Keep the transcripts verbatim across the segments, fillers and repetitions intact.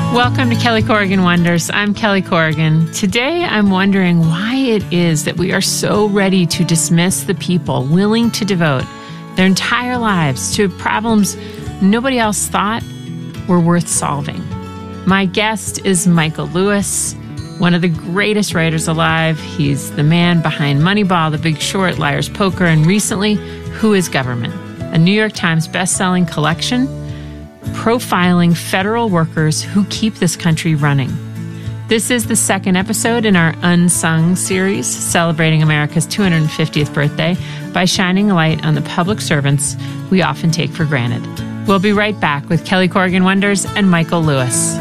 Welcome to Kelly Corrigan Wonders. I'm Kelly Corrigan. Today, I'm wondering why it is that we are so ready to dismiss the people willing to devote their entire lives to problems nobody else thought were worth solving. My guest is Michael Lewis, one of the greatest writers alive. He's the man behind Moneyball, The Big Short, Liar's Poker, and recently, Who is Government? A New York Times best-selling collection profiling federal workers who keep this country running. This is the second episode in our Unsung series, celebrating America's two hundred fiftieth birthday by shining a light on the public servants we often take for granted. We'll be right back with Kelly Corrigan Wonders and Michael Lewis.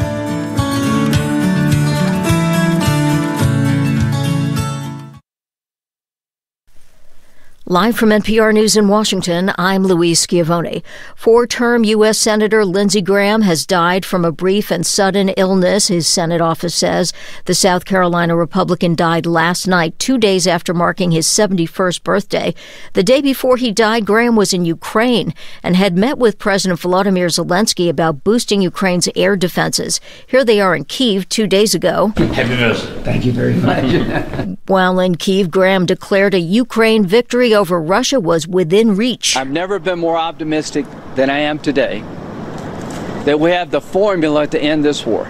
Live from N P R News in Washington, I'm Louise Schiavone. Four-term U S Senator Lindsey Graham has died from a brief and sudden illness, his Senate office says. The South Carolina Republican died last night, two days after marking his seventy-first birthday. The day before he died, Graham was in Ukraine and had met with President Volodymyr Zelensky about boosting Ukraine's air defenses. Here they are in Kyiv two days ago. Happy birthday. Thank you very much. While in Kyiv, Graham declared a Ukraine victory over Russia was within reach. I've never been more optimistic than I am today that we have the formula to end this war.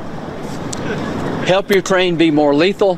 Help Ukraine be more lethal.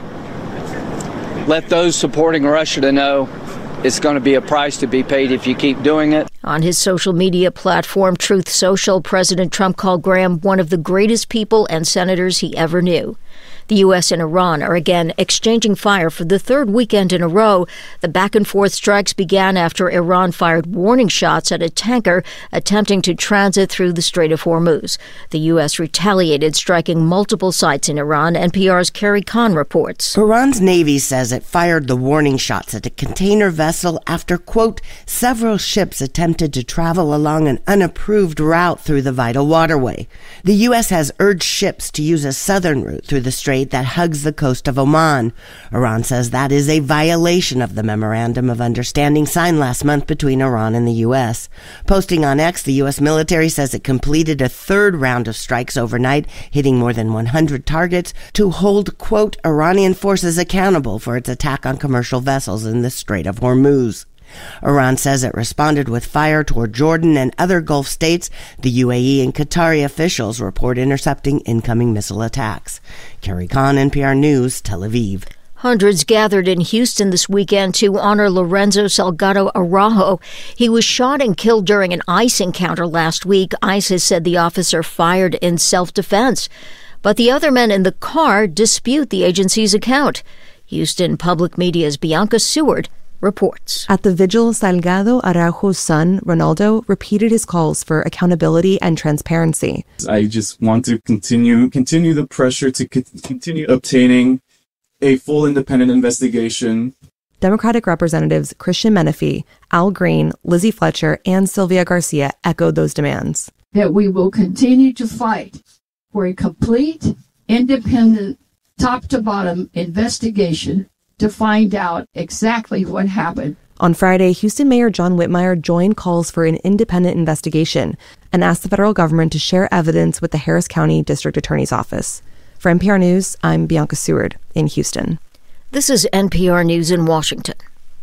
Let those supporting Russia to know it's going to be a price to be paid if you keep doing it. On his social media platform, Truth Social, President Trump called Graham one of the greatest people and senators he ever knew. The U S and Iran are again exchanging fire for the third weekend in a row. The back-and-forth strikes began after Iran fired warning shots at a tanker attempting to transit through the Strait of Hormuz. The U S retaliated, striking multiple sites in Iran. N P R's Carrie Kahn reports. Iran's Navy says it fired the warning shots at a container vessel after, quote, several ships attempted to travel along an unapproved route through the vital waterway. The U S has urged ships to use a southern route through the strait that hugs the coast of Oman. Iran says that is a violation of the Memorandum of Understanding signed last month between Iran and the U S. Posting on X, the U S military says it completed a third round of strikes overnight, hitting more than one hundred targets to hold, quote, Iranian forces accountable for its attack on commercial vessels in the Strait of Hormuz. Iran says it responded with fire toward Jordan and other Gulf states. The U A E and Qatari officials report intercepting incoming missile attacks. Carrie Kahn, N P R News, Tel Aviv. Hundreds gathered in Houston this weekend to honor Lorenzo Salgado Araujo. He was shot and killed during an ICE encounter last week. ICE has said the officer fired in self-defense. But the other men in the car dispute the agency's account. Houston Public Media's Bianca Seward reports. At the vigil, Salgado Araujo's son, Ronaldo, repeated his calls for accountability and transparency. I just want to continue continue the pressure to co- continue obtaining a full independent investigation. Democratic Representatives Christian Menefee, Al Green, Lizzie Fletcher, and Sylvia Garcia echoed those demands. That we will continue to fight for a complete, independent, top-to-bottom investigation to find out exactly what happened. On Friday, Houston Mayor John Whitmire joined calls for an independent investigation and asked the federal government to share evidence with the Harris County District Attorney's Office. For N P R News, I'm Bianca Seward in Houston. This is N P R News in Washington.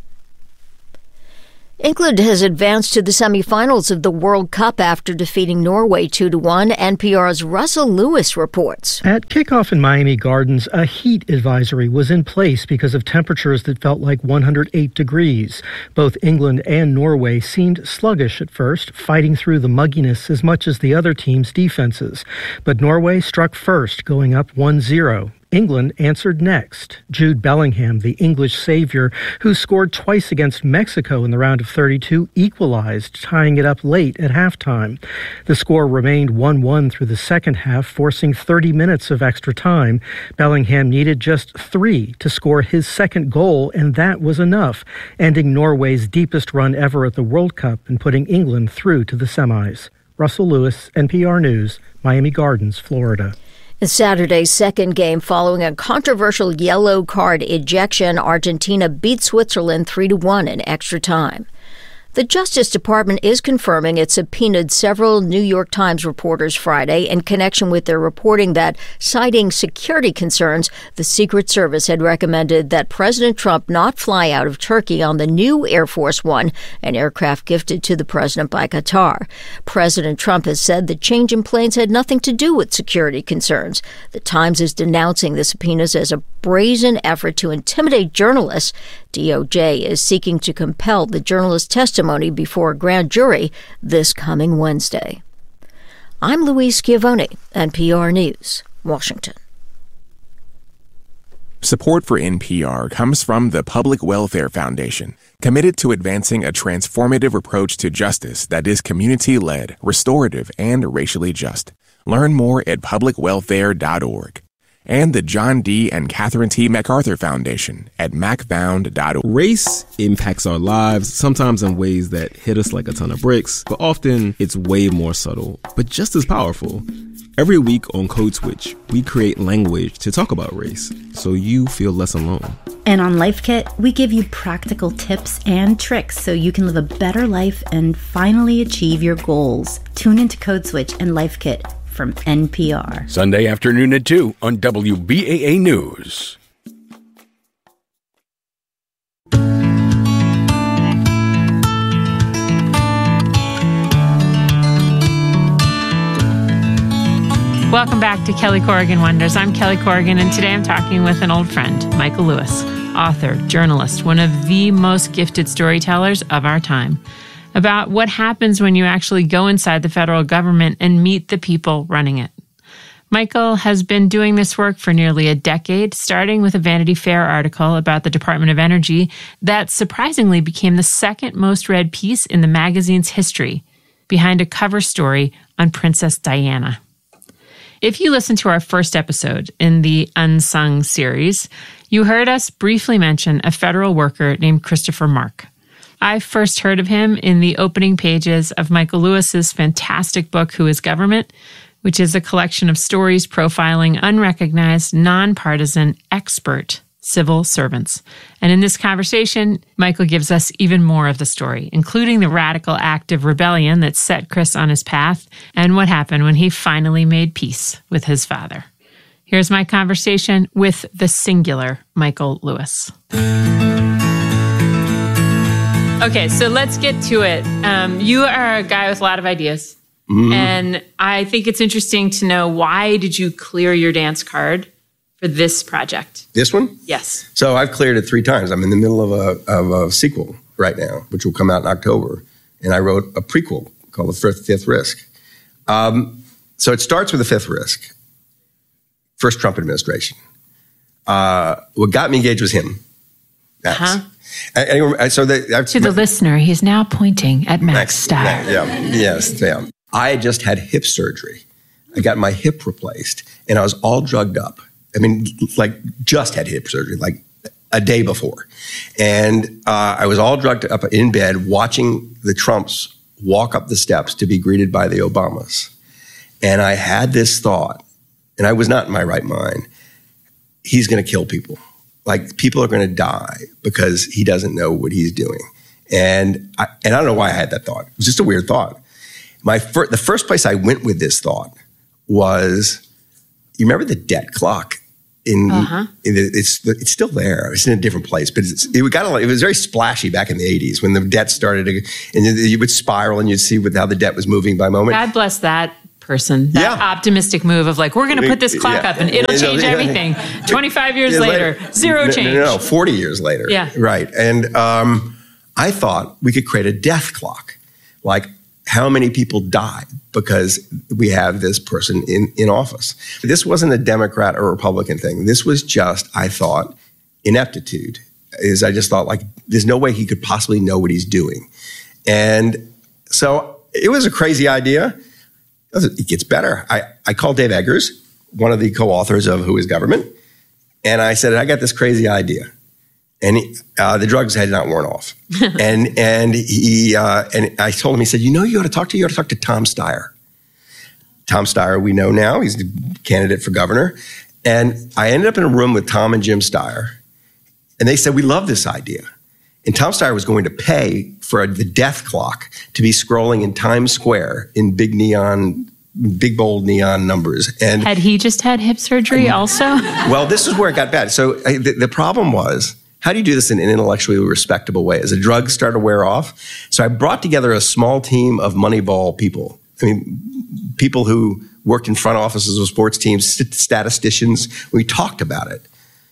England has advanced to the semifinals of the World Cup after defeating Norway two to one. N P R's Russell Lewis reports. At kickoff in Miami Gardens, a heat advisory was in place because of temperatures that felt like one hundred eight degrees. Both England and Norway seemed sluggish at first, fighting through the mugginess as much as the other team's defenses. But Norway struck first, going up one zero. England answered next. Jude Bellingham, the English savior, who scored twice against Mexico in the round of thirty-two, equalized, tying it up late at halftime. The score remained one one through the second half, forcing thirty minutes of extra time. Bellingham needed just three to score his second goal, and that was enough, ending Norway's deepest run ever at the World Cup and putting England through to the semis. Russell Lewis, N P R News, Miami Gardens, Florida. In Saturday's second game, following a controversial yellow card ejection, Argentina beat Switzerland three to one in extra time. The Justice Department is confirming it subpoenaed several New York Times reporters Friday in connection with their reporting that, citing security concerns, the Secret Service had recommended that President Trump not fly out of Turkey on the new Air Force One, an aircraft gifted to the president by Qatar. President Trump has said the change in planes had nothing to do with security concerns. The Times is denouncing the subpoenas as a brazen effort to intimidate journalists. D O J is seeking to compel the journalist's testimony before a grand jury this coming Wednesday. I'm Louise Schiavone, N P R News, Washington. Support for N P R comes from the Public Welfare Foundation, committed to advancing a transformative approach to justice that is community-led, restorative, and racially just. Learn more at public welfare dot org. And the John D. and Catherine T. MacArthur Foundation at mac found dot org. Race impacts our lives, sometimes in ways that hit us like a ton of bricks, but often it's way more subtle, but just as powerful. Every week on Code Switch, we create language to talk about race, so you feel less alone. And on Life Kit, we give you practical tips and tricks so you can live a better life and finally achieve your goals. Tune into Code Switch and Life Kit from N P R. Sunday afternoon at two on W B A A News. Welcome back to Kelly Corrigan Wonders. I'm Kelly Corrigan, and today I'm talking with an old friend, Michael Lewis, author, journalist, one of the most gifted storytellers of our time, about what happens when you actually go inside the federal government and meet the people running it. Michael has been doing this work for nearly a decade, starting with a Vanity Fair article about the Department of Energy that surprisingly became the second most read piece in the magazine's history, behind a cover story on Princess Diana. If you listened to our first episode in the Unsung series, you heard us briefly mention a federal worker named Christopher Mark. I first heard of him in the opening pages of Michael Lewis's fantastic book, Who is Government?, which is a collection of stories profiling unrecognized, nonpartisan, expert civil servants. And in this conversation, Michael gives us even more of the story, including the radical act of rebellion that set Chris on his path and what happened when he finally made peace with his father. Here's my conversation with the singular Michael Lewis. Okay, so let's get to it. Um, you are a guy with a lot of ideas. Mm-hmm. And I think it's interesting to know, why did you clear your dance card for this project? This one? Yes. So I've cleared it three times. I'm in the middle of a, of a sequel right now, which will come out in October. And I wrote a prequel called The Fifth, Fifth Risk. Um, so it starts with The Fifth Risk. First Trump administration. Uh, what got me engaged was him. Max. Uh-huh. I, so the, I've, to the my, listener, he's now pointing at Max, Max Stier. Yeah, yes, yeah. I just had hip surgery. I got my hip replaced, and I was all drugged up. I mean, like, just had hip surgery, like a day before. And uh, I was all drugged up in bed watching the Trumps walk up the steps to be greeted by the Obamas. And I had this thought, and I was not in my right mind, he's going to kill people. Like, people are going to die because he doesn't know what he's doing. And I, and I don't know why I had that thought. It was just a weird thought. My fir- the first place I went with this thought was, you remember the debt clock? In, uh-huh. in the, it's it's still there. It's in a different place, but it's, it got a, it was very splashy back in the eighties when the debt started to, and you would spiral and you'd see how the debt was moving by moment. God bless that person. That yeah. optimistic move of like, we're going to put this clock yeah. up and it'll change everything. twenty-five years, years later, later, zero no, change. No, no, no, forty years later. Yeah. Right. And um, I thought we could create a death clock. Like, how many people died because we have this person in, in office. This wasn't a Democrat or Republican thing. This was just, I thought, ineptitude. Is I just thought, like, there's no way he could possibly know what he's doing. And so it was a crazy idea. It gets better. I, I called Dave Eggers, one of the co-authors of Who is Government, and I said, I got this crazy idea. And he, uh, the drugs had not worn off. and and he uh, and I told him, he said, you know, you ought to talk to you ought to talk to Tom Steyer. Tom Steyer, we know now, he's the candidate for governor. And I ended up in a room with Tom and Jim Steyer, and they said, we love this idea. And Tom Steyer was going to pay for the death clock to be scrolling in Times Square in big neon, big bold neon numbers. And had he just had hip surgery also? Well, this is where it got bad. So I, the, the problem was, how do you do this in an intellectually respectable way? As the drugs started to wear off. So I brought together a small team of Moneyball people. I mean, people who worked in front offices of sports teams, statisticians. We talked about it.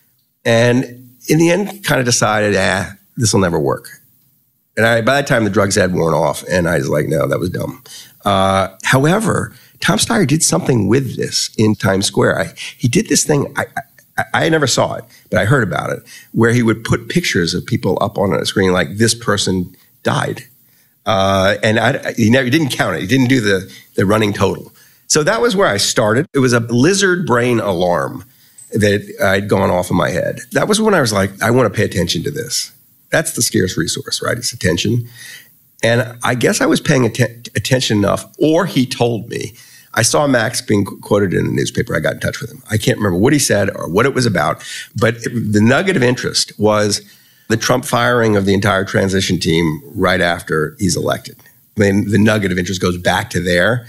And in the end, kind of decided, ah, this will never work. And I, by that time, the drugs had worn off, and I was like, no, that was dumb. Uh, however, Tom Steyer did something with this in Times Square. I, he did this thing, I, I, I never saw it, but I heard about it, where he would put pictures of people up on a screen like, this person died. Uh, and I, he never he didn't count it. He didn't do the, the running total. So that was where I started. It was a lizard brain alarm that I'd gone off in my head. That was when I was like, I want to pay attention to this. That's the scarce resource, right? It's attention. And I guess I was paying att- attention enough, or he told me. I saw Max being quoted in the newspaper. I got in touch with him. I can't remember what he said or what it was about, but the nugget of interest was the Trump firing of the entire transition team right after he's elected. I mean, the nugget of interest goes back to there.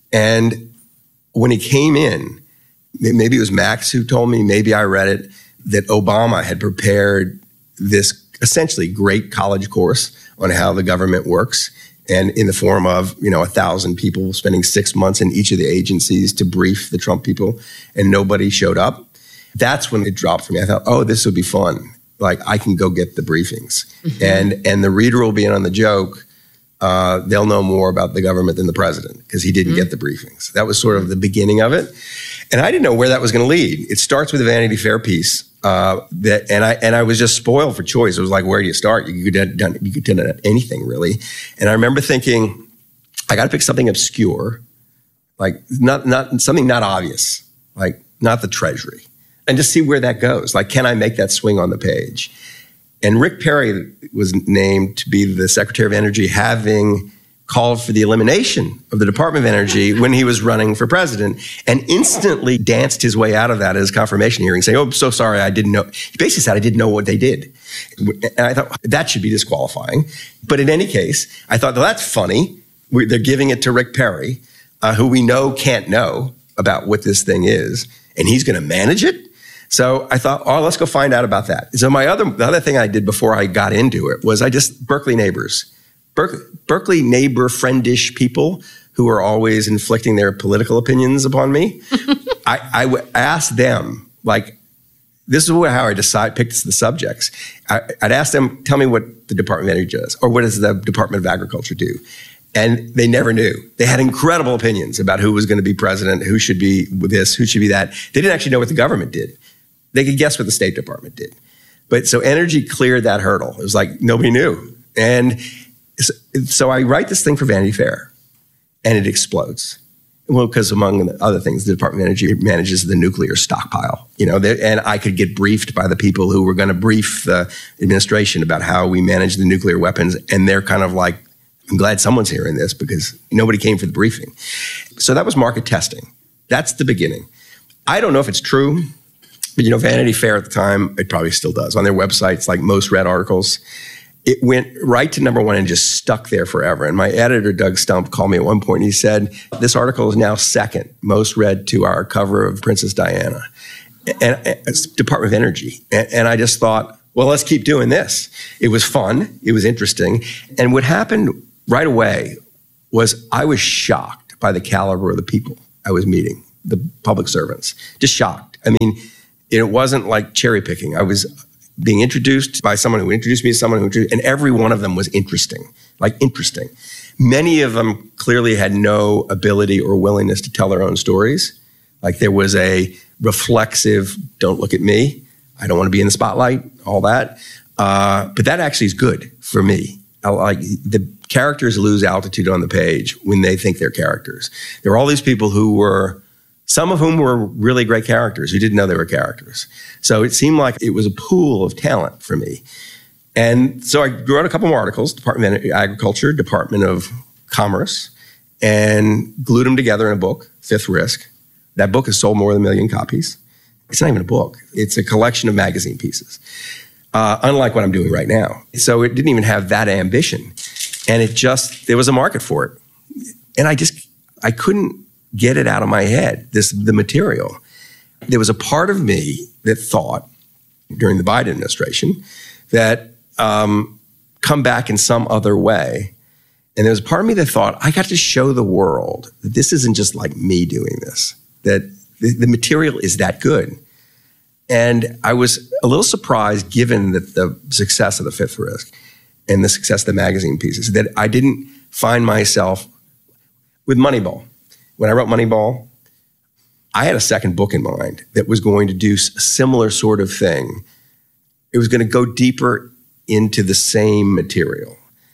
And when he came in, maybe it was Max who told me, maybe I read it, that Obama had prepared this essentially great college course on how the government works, and in the form of, you know, a thousand people spending six months in each of the agencies to brief the Trump people, and nobody showed up. That's when it dropped for me. I thought, oh, this would be fun. Like, I can go get the briefings. Mm-hmm. And and the reader will be in on the joke. Uh, they'll know more about the government than the president because he didn't mm-hmm. get the briefings. That was sort of the beginning of it. And I didn't know where that was going to lead. It starts with a Vanity Fair piece. Uh, that and I and I was just spoiled for choice. It was like, where do you start? You could have done you could have done anything really. And I remember thinking, I got to pick something obscure, like not not something not obvious, like not the Treasury, and just see where that goes. Like, can I make that swing on the page? And Rick Perry was named to be the Secretary of Energy, having called for the elimination of the Department of Energy when he was running for president, and instantly danced his way out of that at his confirmation hearing, saying, oh, I'm so sorry, I didn't know. He basically said, I didn't know what they did. And I thought, that should be disqualifying. But in any case, I thought, well, that's funny. We're, they're giving it to Rick Perry, uh, who we know can't know about what this thing is, and he's going to manage it? So I thought, oh, let's go find out about that. So my other, the other thing I did before I got into it was I just, Berkeley neighbors. Berkeley, Berkeley neighbor friendish people who are always inflicting their political opinions upon me. I, I would ask them, like, this is how I decide, pick the subjects. I, I'd ask them, tell me what the Department of Energy does, or what does the Department of Agriculture do? And they never knew. They had incredible opinions about who was going to be president, who should be this, who should be that. They didn't actually know what the government did. They could guess what the State Department did. But so energy cleared that hurdle. It was like nobody knew. And so, so I write this thing for Vanity Fair, and it explodes. Well, because among other things, the Department of Energy manages the nuclear stockpile. You know, and I could get briefed by the people who were going to brief the administration about how we manage the nuclear weapons, and they're kind of like, I'm glad someone's hearing this because nobody came for the briefing. So that was market testing. That's the beginning. I don't know if it's true. But, you know, Vanity Fair at the time, it probably still does. On their websites, like most read articles, it went right to number one and just stuck there forever. And my editor, Doug Stump, called me at one point and he said, this article is now second most read to our cover of Princess Diana. And, and it's Department of Energy. And, and I just thought, well, let's keep doing this. It was fun. It was interesting. And what happened right away was I was shocked by the caliber of the people I was meeting, the public servants. Just shocked. I mean, it wasn't like cherry picking. I was being introduced by someone who introduced me to someone who introduced, and every one of them was interesting, like interesting. Many of them clearly had no ability or willingness to tell their own stories. Like there was a reflexive, don't look at me, I don't want to be in the spotlight, all that. Uh, but that actually is good for me. I, like the characters lose altitude on the page when they think they're characters. There were all these people who were, some of whom were really great characters who didn't know they were characters. So it seemed like it was a pool of talent for me. And so I wrote a couple more articles, Department of Agriculture, Department of Commerce, and glued them together in a book, Fifth Risk. That book has sold more than a million copies. It's not even a book. It's a collection of magazine pieces. uh, unlike what I'm doing right now. So it didn't even have that ambition. And it just, there was a market for it. And I just, I couldn't get it out of my head, this the material. There was a part of me that thought, during the Biden administration, that um, come back in some other way. And there was a part of me that thought, I got to show the world that this isn't just like me doing this, that the, the material is that good. And I was a little surprised, given that the success of The Fifth Risk and the success of the magazine pieces, that I didn't find myself with Moneyball. When I wrote Moneyball, I had a second book in mind that was going to do a similar sort of thing. It was going to go deeper into the same material.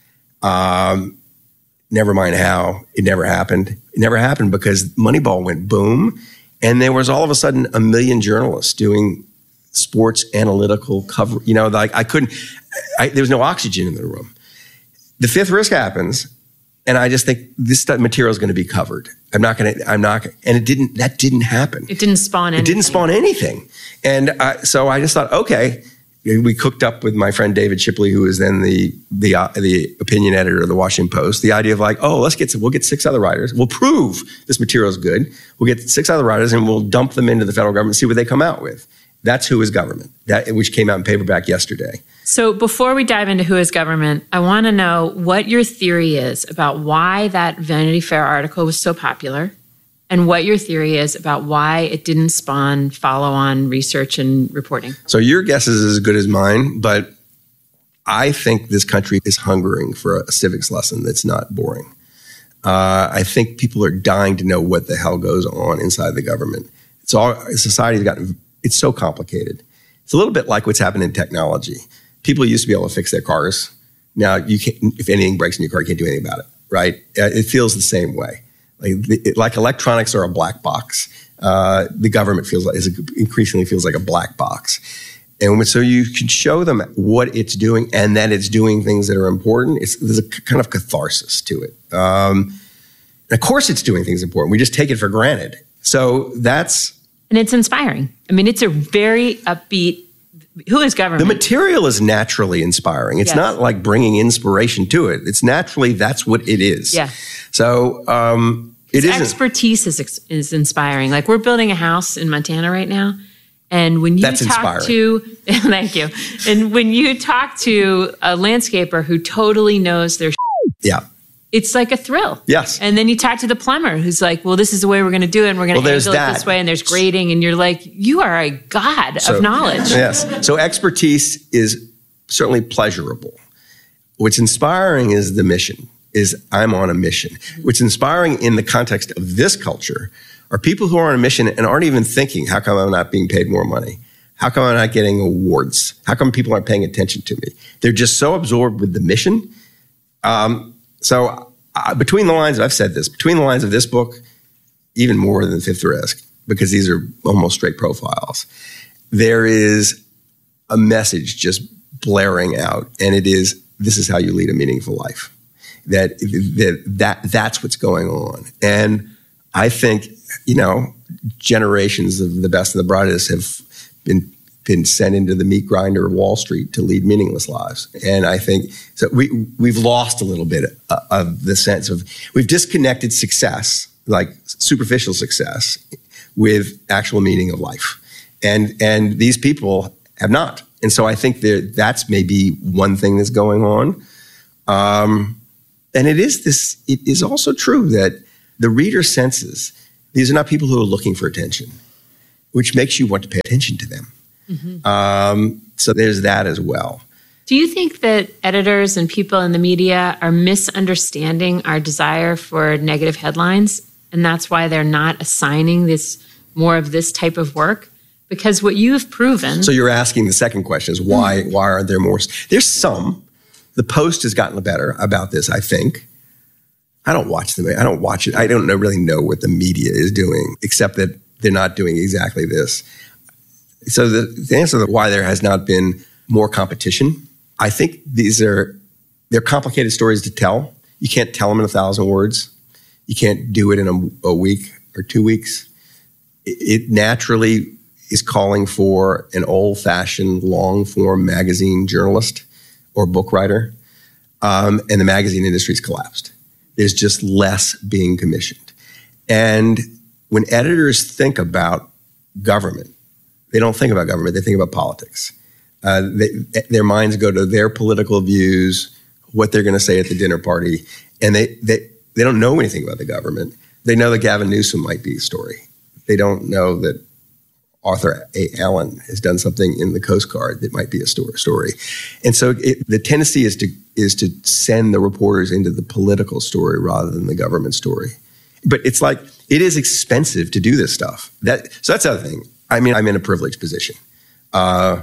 Um, never mind how. It never happened. It never happened because Moneyball went boom, and there was all of a sudden a million journalists doing sports analytical cover. You know, like I couldn't, I, there was no oxygen in the room. The Fifth Risk happens, and I just think this material is going to be covered. I'm not going to, I'm not, gonna, and it didn't, that didn't happen. It didn't spawn anything. It didn't spawn anything. And uh, so I just thought, okay, we cooked up with my friend David Shipley, who was then the the uh, the opinion editor of the Washington Post, the idea of like, oh, let's get, some, we'll get six other writers. We'll prove this material is good. We'll get six other writers and we'll dump them into the federal government and see what they come out with. That's Who is Government, that, which came out in paperback yesterday. So before we dive into Who is Government, I want to know what your theory is about why that Vanity Fair article was so popular, and what your theory is about why it didn't spawn follow-on research and reporting. So your guess is as good as mine, but I think this country is hungering for a civics lesson that's not boring. Uh, I think people are dying to know what the hell goes on inside the government. It's all, society's gotten, it's so complicated. It's a little bit like what's happened in technology. People used to be able to fix their cars. Now, you can't, if anything breaks in your car, you can't do anything about it, right? Uh, it feels the same way. Like, it, like electronics are a black box. Uh, the government feels like, is a, increasingly feels like a black box. And so you can show them what it's doing and that it's doing things that are important. It's, there's a kind of catharsis to it. Um, of course it's doing things important. We just take it for granted. So that's... And it's inspiring. I mean, it's a very upbeat... Who is Government? The material is naturally inspiring. It's yes. not like bringing inspiration to it. It's naturally, that's what it is. Yeah. So um, it Its isn't. expertise is, is inspiring. Like, we're building a house in Montana right now. And when you that's talk inspiring. to, thank you. And when you talk to a landscaper who totally knows their yeah. it's like a thrill. Yes. And then you talk to the plumber who's like, well, this is the way we're going to do it. And we're going to well, handle that. it this way. And there's grading. And you're like, you are a god so, of knowledge. Yes. So expertise is certainly pleasurable. What's inspiring is the mission, is I'm on a mission. Mm-hmm. What's inspiring in the context of this culture are people who are on a mission and aren't even thinking, how come I'm not being paid more money? How come I'm not getting awards? How come people aren't paying attention to me? They're just so absorbed with the mission. Um, So uh, between the lines, I've said this, between the lines of this book, even more than Fifth Risk, because these are almost straight profiles, there is a message just blaring out, and it is, this is how you lead a meaningful life. That, that, that that's what's going on. And I think, you know, generations of the best and the brightest have been been sent into the meat grinder of Wall Street to lead meaningless lives. And I think so we, we've lost a little bit of, of the sense of, we've disconnected success, like superficial success, with actual meaning of life. And, and these people have not. And so I think that's maybe one thing that's going on. Um, and it is this, it is also true that the reader senses, these are not people who are looking for attention, which makes you want to pay attention to them. Mm-hmm. Um, so there's that as well. Do you think that editors and people in the media are misunderstanding our desire for negative headlines, and that's why they're not assigning this more of this type of work? Because what you've proven... So you're asking the second question is why, mm-hmm. why aren't there more? There's some. The Post has gotten better about this, I think. I don't watch them. I don't watch it. I don't know, really know what the media is doing, except that they're not doing exactly this. So the, the answer to why there has not been more competition, I think these are, they're complicated stories to tell. You can't tell them in a thousand words. You can't do it in a, a week or two weeks. It, it naturally is calling for an old-fashioned long-form magazine journalist or book writer, um, and the magazine industry's collapsed. There's just less being commissioned. And when editors think about government, they don't think about government, they think about politics. Uh, they, their minds go to their political views, what they're going to say at the dinner party, and they, they, they don't know anything about the government. They know that Gavin Newsom might be a story. They don't know that Arthur A. Allen has done something in the Coast Guard that might be a story. And so it, the tendency is to is to send the reporters into the political story rather than the government story. But it's like, it is expensive to do this stuff. That So that's the other thing. I mean, I'm in a privileged position. Uh,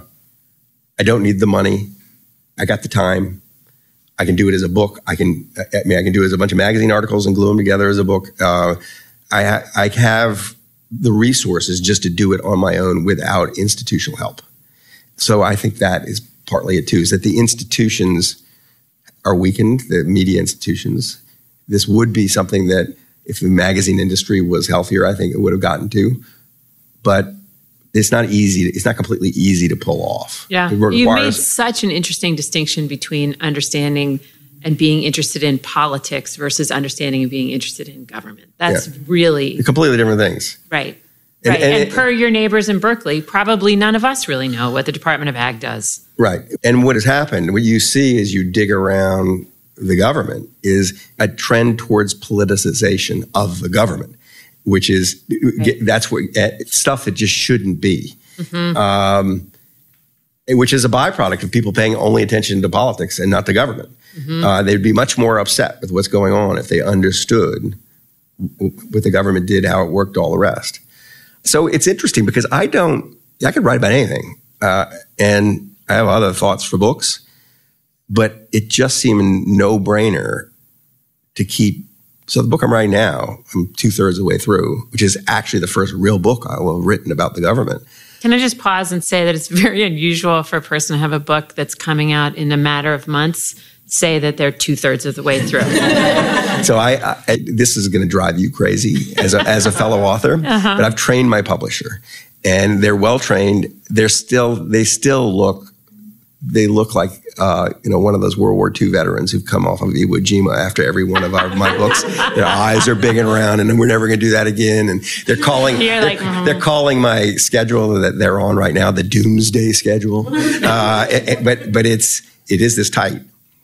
I don't need the money. I got the time. I can do it as a book. I can, I mean, I can do it as a bunch of magazine articles and glue them together as a book. Uh, I, ha- I have the resources just to do it on my own without institutional help. So I think that is partly it too, is that the institutions are weakened, the media institutions. This would be something that if the magazine industry was healthier, I think it would have gotten to. But it's not easy. It's not completely easy to pull off. Yeah, you made such an interesting distinction between understanding and being interested in politics versus understanding and being interested in government. That's yeah. really... They're completely different things. Right. And, right. And, and, and per your neighbors in Berkeley, probably none of us really know what the Department of Ag does. Right. And what has happened, what you see as you dig around the government is a trend towards politicization of the government, which is, right. that's what uh, stuff that just shouldn't be. Mm-hmm. Um, which is a byproduct of people paying only attention to politics and not the government. Mm-hmm. Uh, they'd be much more upset with what's going on if they understood what the government did, how it worked, all the rest. So it's interesting because I don't, I could write about anything. Uh, and I have other thoughts for books, but it just seemed a no-brainer to keep. So the book I'm writing now, I'm two-thirds of the way through, which is actually the first real book I will have written about the government. Can I just pause and say that it's very unusual for a person to have a book that's coming out in a matter of months say that they're two-thirds of the way through. So I, I this is going to drive you crazy as a, as a fellow author, uh-huh. but I've trained my publisher, and they're well-trained. They're still, they still look, they look like, uh, you know, one of those World War Two veterans who've come off of Iwo Jima after every one of our, my books. Their eyes are big and round, and we're never going to do that again. And they're calling, they're, like, mm-hmm. they're calling my schedule that they're on right now the Doomsday schedule. Uh, it, it, but but it's it is this tight.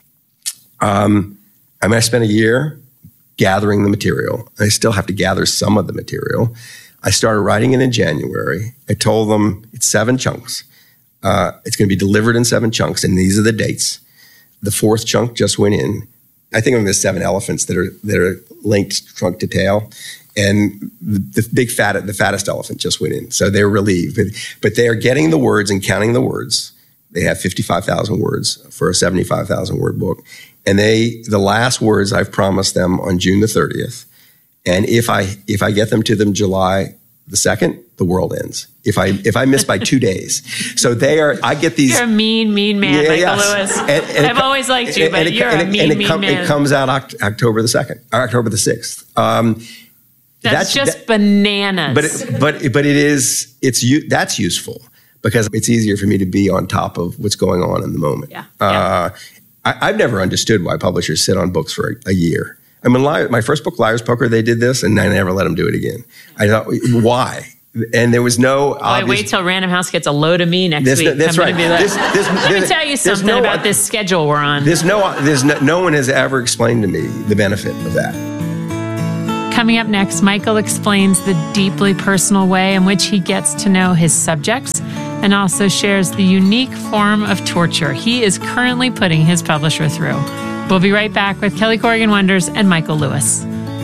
Um, I mean, I spent a year gathering the material. I still have to gather some of the material. I started writing it in January. I told them it's seven chunks. Uh, it's going to be delivered in seven chunks, and these are the dates. The fourth chunk just went in. I think of them as seven elephants that are that are linked trunk to tail, and the, the big fat, the fattest elephant just went in. So they're relieved, but, but they are getting the words and counting the words. They have fifty-five thousand words for a seventy-five thousand word book, and they the last words I've promised them on June the thirtieth. And if I if I get them to them July the second, the world ends. If I if I miss by two days, so they are. I get these. You're a mean, mean man, yeah, Michael yes. Lewis. And, and I've it, always liked you, and, but and you're it, a mean, and it, mean com- man. It comes out Oct- October the second, or October the sixth. Um, that's, that's just that, bananas. But it, but but it is it's that's useful because it's easier for me to be on top of what's going on in the moment. Yeah. Uh, yeah. I, I've never understood why publishers sit on books for a, a year. I mean, my first book, Liar's Poker, they did this, and I never let them do it again. I thought, why? And there was no Boy, obvious... wait till Random House gets a load of me next this, week. That's I'm right. Be like, this, this, let me tell you something no, about this schedule we're on. There's no, there's no, no one has ever explained to me the benefit of that. Coming up next, Michael explains the deeply personal way in which he gets to know his subjects and also shares the unique form of torture he is currently putting his publisher through. We'll be right back with Kelly Corrigan Wonders and Michael Lewis.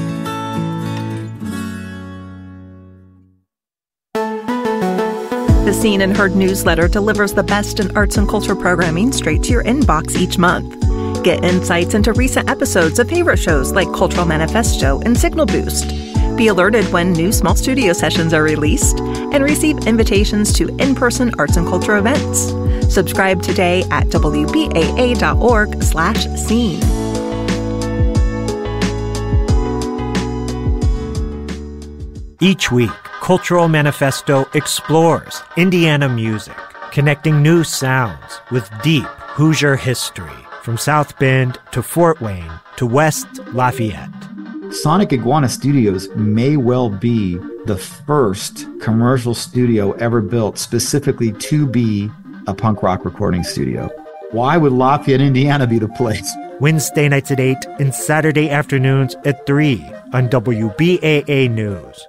The Seen and Heard newsletter delivers the best in arts and culture programming straight to your inbox each month. Get insights into recent episodes of favorite shows like Cultural Manifesto and Signal Boost. Be alerted when new small studio sessions are released and receive invitations to in-person arts and culture events. Subscribe today at W B A A dot org slash scene. Each week, Cultural Manifesto explores Indiana music, connecting new sounds with deep Hoosier history, from South Bend to Fort Wayne to West Lafayette. Sonic Iguana Studios may well be the first commercial studio ever built specifically to be a punk rock recording studio. Why would Lafayette, Indiana be the place? Wednesday nights at eight and Saturday afternoons at three on W B A A News.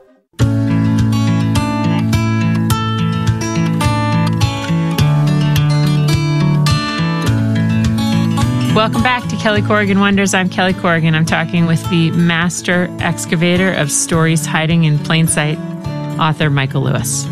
Welcome back to Kelly Corrigan Wonders. I'm Kelly Corrigan. I'm talking with the master excavator of stories hiding in plain sight, author Michael Lewis.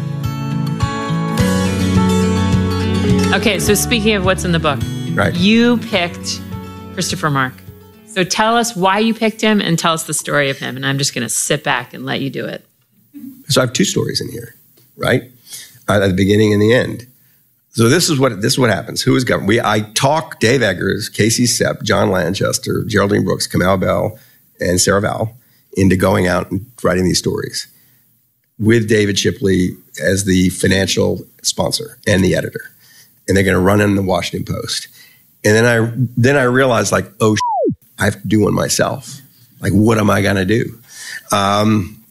Okay, so speaking of what's in the book, right? You picked Christopher Mark. So tell us why you picked him and tell us the story of him. And I'm just going to sit back and let you do it. So I have two stories in here, right? Uh, at the beginning and the end. So this is what this is what happens. Who is government? We I talk Dave Eggers, Casey Sepp, John Lanchester, Geraldine Brooks, Kamau Bell, and Sarah Val into going out and writing these stories with David Shipley as the financial sponsor and the editor. And they're going to run in the Washington Post. And then I then I realized, like, oh, shit, I have to do one myself. Like, what am I going to do? Um,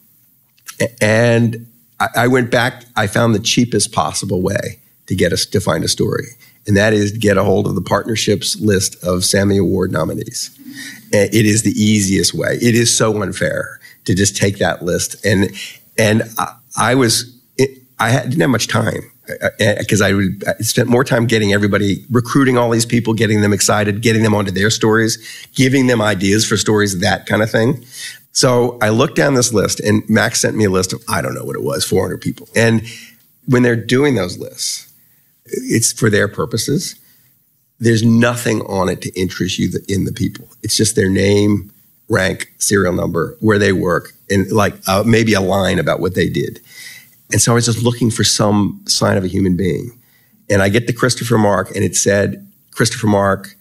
and I, I went back. I found the cheapest possible way to get us to find a story, and that is to get a hold of the partnership's list of Sammy Award nominees. And it is the easiest way. It is so unfair to just take that list. And and I, I was it, I had, didn't have much time because I, would, I spent more time getting everybody, recruiting all these people, getting them excited, getting them onto their stories, giving them ideas for stories, that kind of thing. So I looked down this list, and Max sent me a list of, I don't know what it was, four hundred people. And when they're doing those lists, it's for their purposes. There's nothing on it to interest you in the people. It's just their name, rank, serial number, where they work, and like uh, maybe a line about what they did. And so I was just looking for some sign of a human being. And I get to Christopher Mark, and it said, Christopher Mark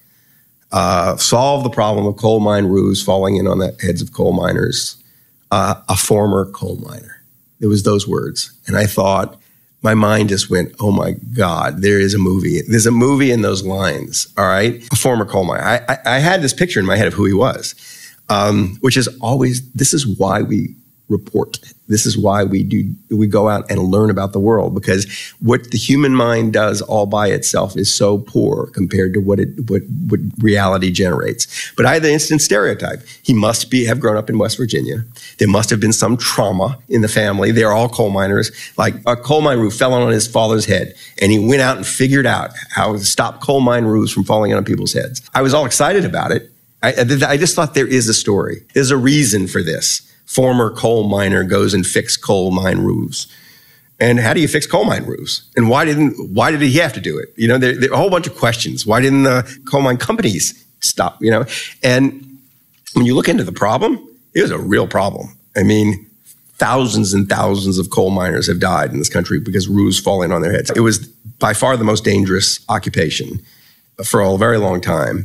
uh, solved the problem of coal mine roofs falling in on the heads of coal miners, uh, a former coal miner. It was those words. And I thought, my mind just went, oh my God, there is a movie. There's a movie in those lines, all right? A former coal miner. I, I, I had this picture in my head of who he was, um, which is always, this is why we report. This is why we do, we go out and learn about the world, because what the human mind does all by itself is so poor compared to what it, what, what reality generates. But I had the instant stereotype. He must be, have grown up in West Virginia. There must have been some trauma in the family. They're all coal miners. Like a coal mine roof fell on his father's head, and he went out and figured out how to stop coal mine roofs from falling on people's heads. I was all excited about it. I, I just thought there is a story. There's a reason for this. Former coal miner goes and fix coal mine roofs. And how do you fix coal mine roofs? And why didn't, why did he have to do it? You know, there, there are a whole bunch of questions. Why didn't the coal mine companies stop, you know? And when you look into the problem, it was a real problem. I mean, thousands and thousands of coal miners have died in this country because roofs falling on their heads. It was by far the most dangerous occupation for a very long time.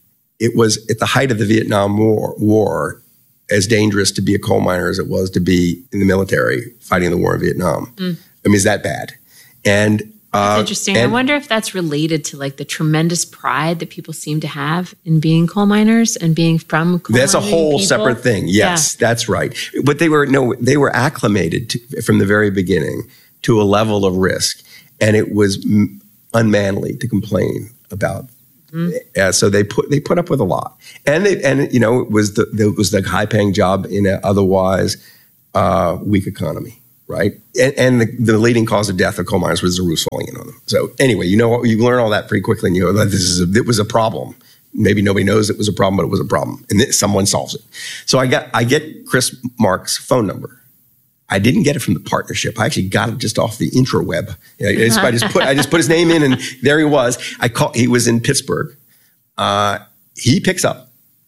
It was at the height of the Vietnam War, war as dangerous to be a coal miner as it was to be in the military fighting the war in Vietnam. Mm. I mean, it's that bad. And uh, that's interesting. And, I wonder if that's related to like the tremendous pride that people seem to have in being coal miners and being from coal That's a whole people. separate thing. Yes, yeah. That's right. But they were no, they were acclimated to, from the very beginning to a level of risk, and it was m- unmanly to complain about. Uh, so they put they put up with a lot, and they and you know it was the it was the high paying job in an otherwise uh, weak economy, right? And, and the, the leading cause of death of coal miners was the roofs falling in on them. So anyway, you know you learn all that pretty quickly, and you know this is a, it was a problem. Maybe nobody knows it was a problem, but it was a problem, and th- someone solves it. So I got I get Chris Mark's phone number. I didn't get it from the partnership. I actually got it just off the intraweb. I just, I just put I just put his name in, and there he was. I call. He was in Pittsburgh. Uh, he picks up.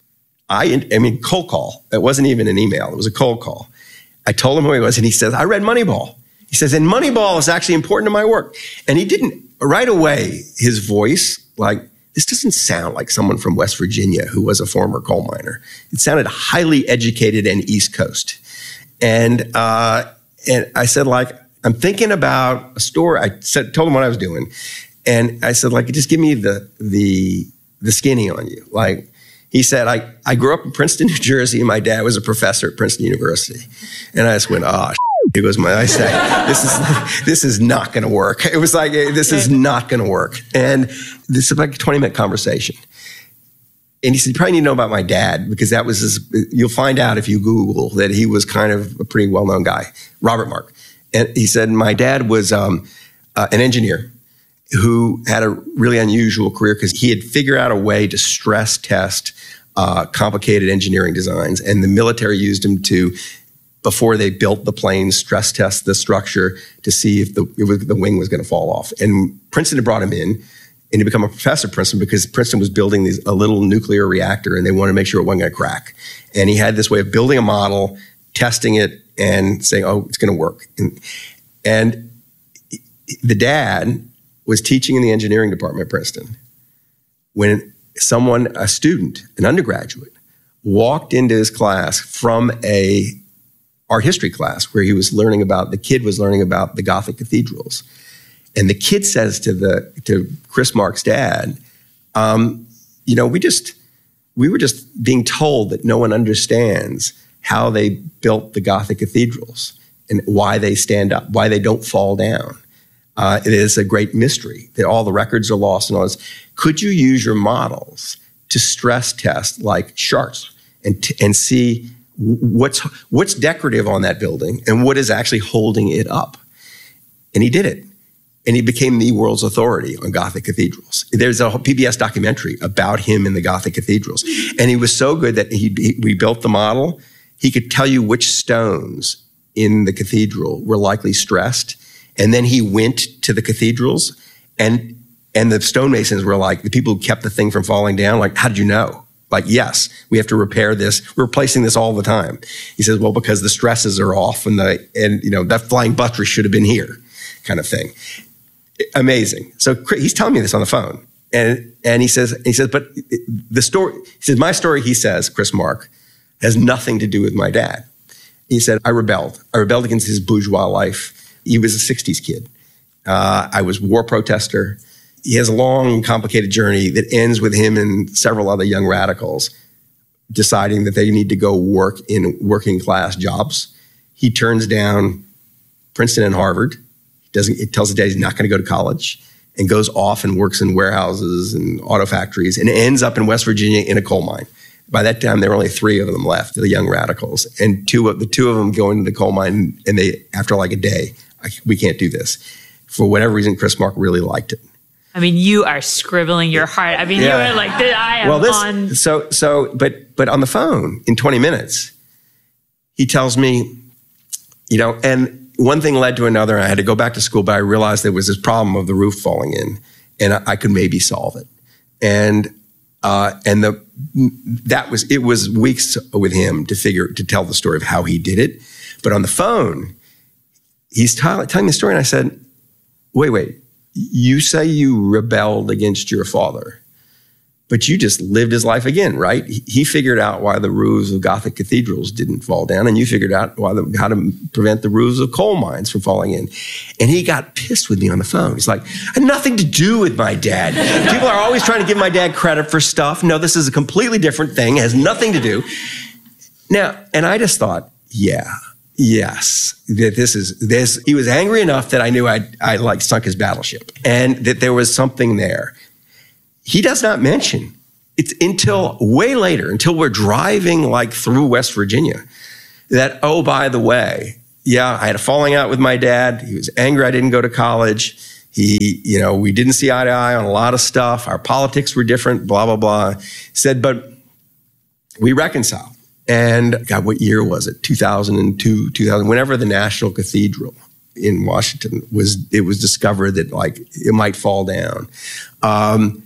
I I mean, cold call. It wasn't even an email. It was a cold call. I told him who he was, and he says, "I read Moneyball." He says, "And Moneyball is actually important to my work." And he didn't right away. His voice, like, this doesn't sound like someone from West Virginia who was a former coal miner. It sounded highly educated and East Coast. And uh, and I said, like, I'm thinking about a story. I said, told him what I was doing. And I said, like, just give me the, the, the skinny on you. Like, he said, I, I grew up in Princeton, New Jersey, and my dad was a professor at Princeton University. And I just went, oh, it was my, I said, this is, this is not going to work. It was like, this is not going to work. And this is like a twenty minute conversation. And he said, you probably need to know about my dad, because that was his, you'll find out if you Google that he was kind of a pretty well-known guy, Robert Mark. And he said, my dad was um, uh, an engineer who had a really unusual career because he had figured out a way to stress test uh, complicated engineering designs. And the military used him to, before they built the plane, stress test the structure to see if the, it was, the wing was going to fall off. And Princeton had brought him in, and he became a professor at Princeton because Princeton was building these, a little nuclear reactor, and they wanted to make sure it wasn't going to crack. And he had this way of building a model, testing it, and saying, oh, it's going to work. And, and the dad was teaching in the engineering department at Princeton when someone, a student, an undergraduate, walked into his class from a art history class where he was learning about, the kid was learning about the Gothic cathedrals. And the kid says to the to Chris Mark's dad, um, you know, we just, we were just being told that no one understands how they built the Gothic cathedrals and why they stand up, why they don't fall down. Uh, it is a great mystery that all the records are lost and all this. Could you use your models to stress test like Chartres and t- and see what's what's decorative on that building and what is actually holding it up? And he did it. And he became the world's authority on Gothic cathedrals. There's a P B S documentary about him in the Gothic cathedrals. And he was so good that he, he we built the model. He could tell you which stones in the cathedral were likely stressed. And then he went to the cathedrals, and and the stonemasons were like, the people who kept the thing from falling down, like, how did you know? Like, yes, we have to repair this. We're replacing this all the time. He says, well, because the stresses are off, and the and you know that flying buttress should have been here, kind of thing. Amazing. So he's telling me this on the phone, and and he says he says, but the story. He says my story. He says, Chris Mark, has nothing to do with my dad. He said I rebelled. I rebelled against his bourgeois life. He was a sixties kid. Uh, I was war protester. He has a long, complicated journey that ends with him and several other young radicals deciding that they need to go work in working class jobs. He turns down Princeton and Harvard. He doesn't. It tells the dad he's not going to go to college, and goes off and works in warehouses and auto factories, and ends up in West Virginia in a coal mine. By that time, there were only three of them left, the young radicals, and two of the two of them go into the coal mine, and they, after like a day, we can't do this. For whatever reason, Chris Mark really liked it. I mean, you are scribbling your heart. I mean, yeah. You were like, I am well, this, on. So, so, but, but on the phone in twenty minutes, he tells me, you know, and one thing led to another. I had to go back to school, but I realized there was this problem of the roof falling in, and I, I could maybe solve it. And, uh, and the, that was, it was weeks with him to figure, to tell the story of how he did it. But on the phone, he's t- telling me the story, and I said, wait, wait, you say you rebelled against your father, but you just lived his life again, right? He figured out why the roofs of Gothic cathedrals didn't fall down, and you figured out why the, how to prevent the roofs of coal mines from falling in. And he got pissed with me on the phone. He's like, I had nothing to do with my dad. People are always trying to give my dad credit for stuff. No, this is a completely different thing. It has nothing to do. Now, and I just thought, yeah. Yes, that this is this. He was angry enough that I knew I I like sunk his battleship, and that there was something there. He does not mention it's until way later, until we're driving like through West Virginia, that oh by the way, yeah, I had a falling out with my dad. He was angry I didn't go to college. He, you know, we didn't see eye to eye on a lot of stuff. Our politics were different. Blah blah blah. He said, but we reconciled. And God, what year was it? two thousand two, two thousand, whenever the National Cathedral in Washington was, it was discovered that like it might fall down. Um,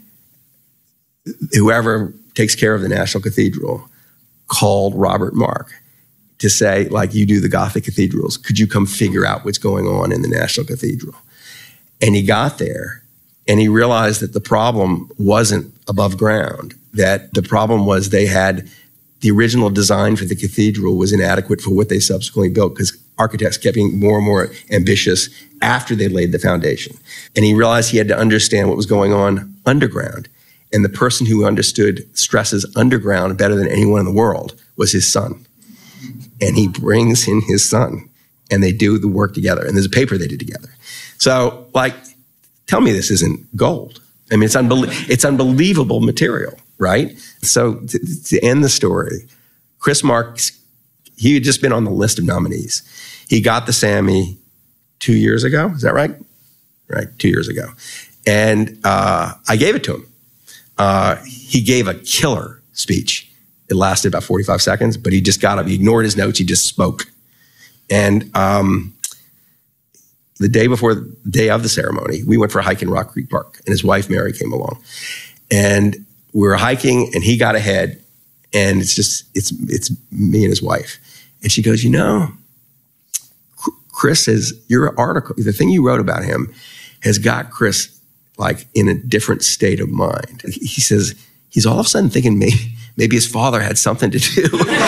whoever takes care of the National Cathedral called Robert Mark to say, like, you do the Gothic cathedrals. Could you come figure out what's going on in the National Cathedral? And he got there, and he realized that the problem wasn't above ground, that the problem was they had the original design for the cathedral was inadequate for what they subsequently built because architects kept getting more and more ambitious after they laid the foundation. And he realized he had to understand what was going on underground. And the person who understood stresses underground better than anyone in the world was his son. And he brings in his son, and they do the work together. And there's a paper they did together. So, like, tell me this isn't gold. I mean, it's, unbelie- it's unbelievable material, right? So to, to end the story, Chris Marks, he had just been on the list of nominees. He got the Sammy two years ago. Is that right? Right, two years ago. And uh, I gave it to him. Uh, he gave a killer speech. It lasted about forty-five seconds, but he just got up. He ignored his notes. He just spoke. And um, the day before the day of the ceremony, we went for a hike in Rock Creek Park, and his wife, Mary, came along. And we were hiking, and he got ahead, and it's just, it's it's me and his wife. And she goes, you know, Chris says, your article, the thing you wrote about him has got Chris like in a different state of mind. He says, he's all of a sudden thinking maybe, maybe his father had something to do.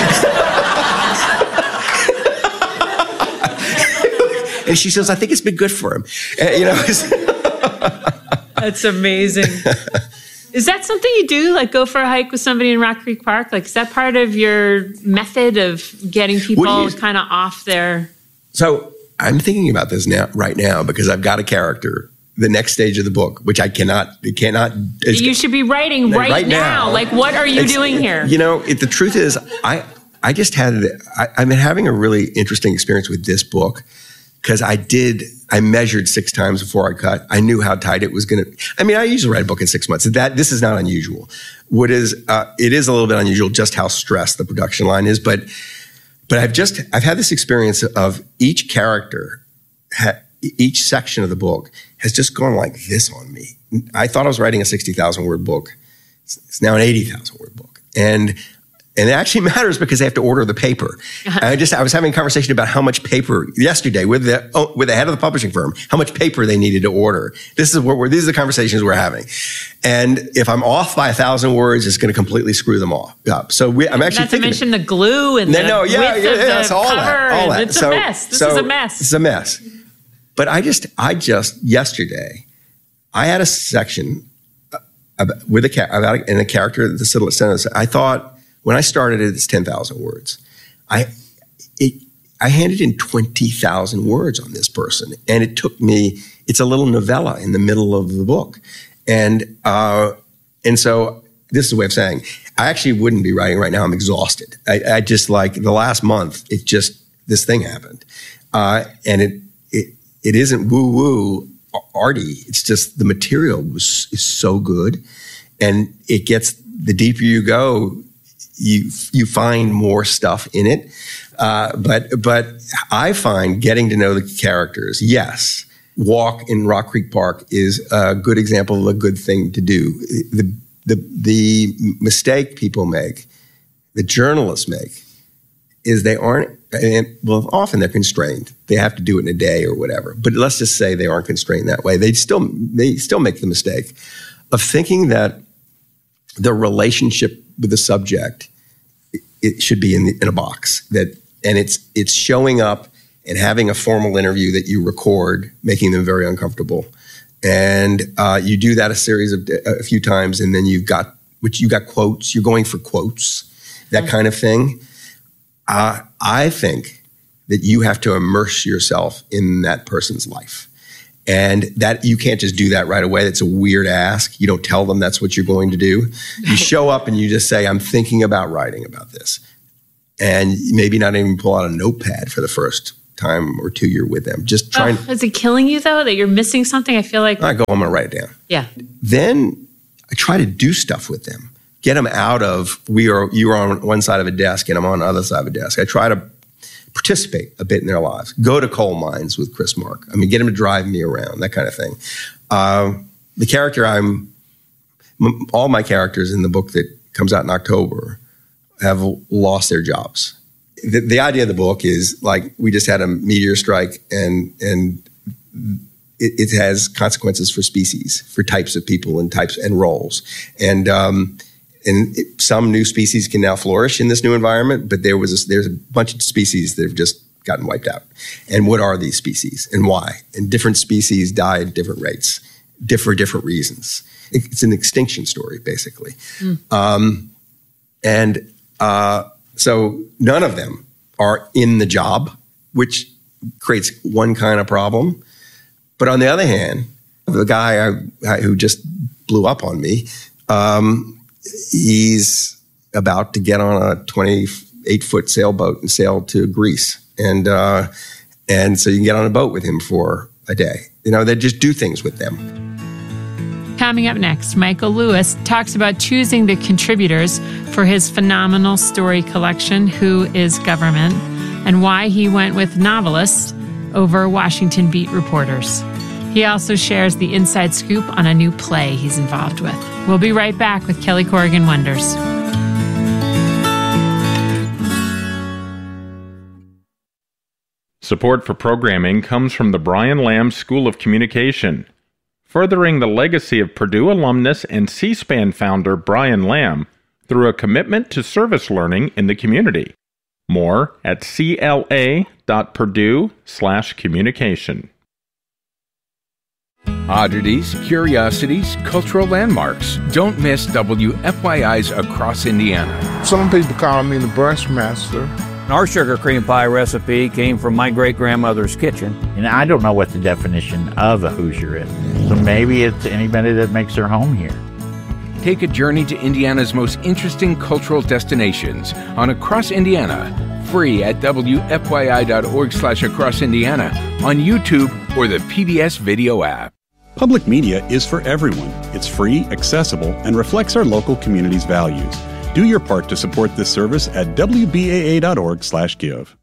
And she says, I think it's been good for him. Uh, you know, That's amazing. Is that something you do, like go for a hike with somebody in Rock Creek Park? Like, is that part of your method of getting people kind of off their... So I'm thinking about this now, right now, because I've got a character, the next stage of the book, which I cannot, it cannot. You should be writing right, right now. now. Like, what are you doing here? You know, it, the truth is, I, I just had, I, I've been having a really interesting experience with this book because I did, I measured six times before I cut. I knew how tight it was going to, I mean, I usually write a book in six months. That, this is not unusual. What is, uh, it is a little bit unusual just how stressed the production line is, but But I've just, I've had this experience of each character, ha, each section of the book has just gone like this on me. I thought I was writing a sixty thousand word book. It's, it's now an eighty thousand word book. And and it actually matters because they have to order the paper. I just, I was having a conversation about how much paper yesterday with the, oh, with the head of the publishing firm, how much paper they needed to order. This is what we're, these are the conversations we're having. And if I'm off by a thousand words, it's going to completely screw them off up. So we, I'm actually Not thinking. Not to mention the glue and no, the no, yeah, width yeah, of yeah, the it's all cover. that, all that. It's so, a mess. This so is a mess. It's a mess. But I just, I just, yesterday, I had a section about, with a, about, in a character, the sentence, I thought, when I started it, it's ten thousand words. I it, I handed in twenty thousand words on this person, and it took me, it's a little novella in the middle of the book. And uh, and so this is the way of saying, I actually wouldn't be writing right now. I'm exhausted. I, I just like, the last month, it just, this thing happened. Uh, and it, it it isn't woo-woo arty. It's just the material was, is so good. And it gets, the deeper you go, you you find more stuff in it. Uh, but but I find getting to know the characters, yes, walk in Rock Creek Park is a good example of a good thing to do. The, the, the mistake people make, the journalists make, is they aren't, well, often they're constrained. They have to do it in a day or whatever. But let's just say they aren't constrained that way. They still they still make the mistake of thinking that the relationship with the subject, it should be in, the, in a box, that, and it's it's showing up and having a formal interview that you record, making them very uncomfortable, and uh, you do that a series of a few times, and then you've got which you got quotes. You're going for quotes, that kind of thing. Uh, I think that you have to immerse yourself in that person's life. And that you can't just do that right away. That's a weird ask. You don't tell them that's what you're going to do. You show up and you just say, I'm thinking about writing about this. And maybe not even pull out a notepad for the first time or two you're with them. Just trying. Oh, is it killing you, though, that you're missing something? I feel like... I go, I'm going to write it down. Yeah. Then I try to do stuff with them. Get them out of, we are you are on one side of a desk and I'm on the other side of a desk. I try to participate a bit in their lives. Go to coal mines with Chris Mark. I mean, get him to drive me around, that kind of thing. Uh, the character I'm, m- all my characters in the book that comes out in October have lost their jobs. The, the idea of the book is like, we just had a meteor strike and, and it, it has consequences for species, for types of people and types and roles. And um, And it, some new species can now flourish in this new environment, but there was a, there's a bunch of species that have just gotten wiped out. And what are these species and why? And different species die at different rates, for different reasons. It's an extinction story, basically. Mm. Um, and uh, so none of them are in the job, which creates one kind of problem. But on the other hand, the guy I, I, who just blew up on me, um, he's about to get on a twenty-eight foot sailboat and sail to Greece. And uh, and so you can get on a boat with him for a day. You know, they just do things with them. Coming up next, Michael Lewis talks about choosing the contributors for his phenomenal story collection, Who is Government, and why he went with novelists over Washington beat reporters. He also shares the inside scoop on a new play he's involved with. We'll be right back with Kelly Corrigan Wonders. Support for programming comes from the Brian Lamb School of Communication, furthering the legacy of Purdue alumnus and C-SPAN founder Brian Lamb through a commitment to service learning in the community. More at cla.purdue slash communication. Oddities, curiosities, cultural landmarks. Don't miss W F Y I's Across Indiana. Some people call me the brushmaster. Our sugar cream pie recipe came from my great-grandmother's kitchen. And I don't know what the definition of a Hoosier is. So maybe it's anybody that makes their home here. Take a journey to Indiana's most interesting cultural destinations on Across Indiana, free at W F Y I dot org slash Across Indiana, on YouTube or the P B S video app. Public media is for everyone. It's free, accessible, and reflects our local community's values. Do your part to support this service at W B A A dot org slash give.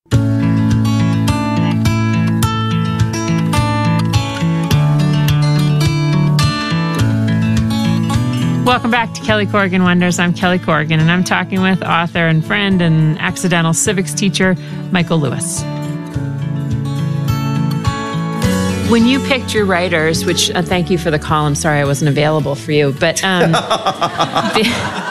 Welcome back to Kelly Corrigan Wonders. I'm Kelly Corrigan, and I'm talking with author and friend and accidental civics teacher, Michael Lewis. When you picked your writers, which uh, thank you for the call. I'm sorry I wasn't available for you, but um, the,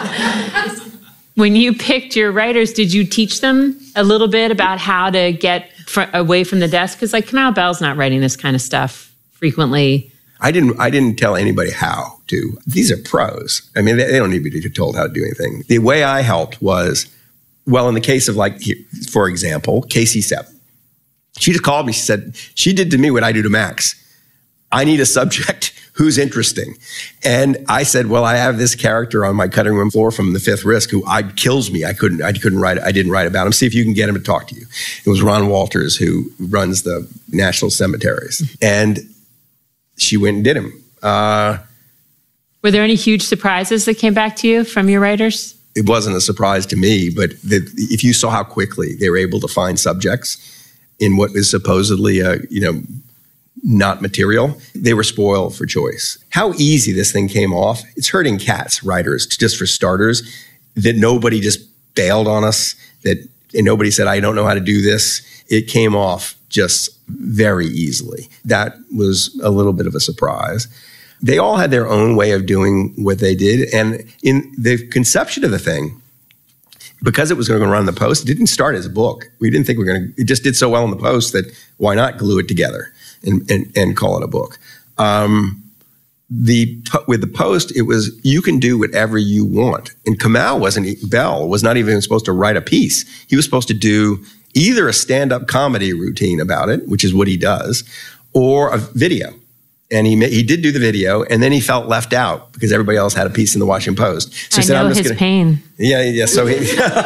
when you picked your writers, did you teach them a little bit about how to get fr- away from the desk? Because like Kamau Bell's not writing this kind of stuff frequently. I didn't. I didn't tell anybody how to. These are pros. I mean, they, they don't need to be told how to do anything. The way I helped was, well, in the case of like, for example, Casey Sepp. She just called me. She said, she did to me what I do to Max. I need a subject who's interesting. And I said, well, I have this character on my cutting room floor from The Fifth Risk who I, kills me. I couldn't, I couldn't write, I didn't write about him. See if you can get him to talk to you. It was Ron Walters who runs the National Cemeteries. And she went and did him. Uh, Were there any huge surprises that came back to you from your writers? It wasn't a surprise to me, but the, if you saw how quickly they were able to find subjects in what is supposedly, a, you know, not material, they were spoiled for choice. How easy this thing came off. It's hurting cats, writers, just for starters, that nobody just bailed on us, that and nobody said, I don't know how to do this. It came off just very easily. That was a little bit of a surprise. They all had their own way of doing what they did. And in the conception of the thing, because it was going to run the Post, it didn't start as a book. We didn't think we were going to, it just did so well in the Post that why not glue it together and, and, and call it a book. Um, the with the Post, it was, you can do whatever you want. And Kamau wasn't, Bell was not even supposed to write a piece. He was supposed to do either a stand-up comedy routine about it, which is what he does, or a video. And he he did do the video, and then he felt left out because everybody else had a piece in the Washington Post. So I he said, know I'm just his gonna, pain. Yeah, yeah. So he,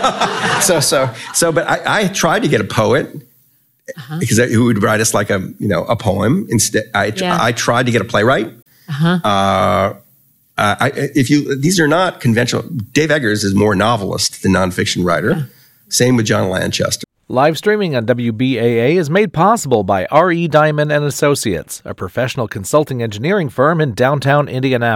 so so so. But I, I tried to get a poet uh-huh. because I, who would write us like a you know a poem. Instead, I yeah. I tried to get a playwright. Uh-huh. Uh, I, if you these are not conventional. Dave Eggers is more novelist than nonfiction writer. Yeah. Same with John Lanchester. Live streaming on W B A A is made possible by R E Diamond and Associates, a professional consulting engineering firm in downtown Indianapolis.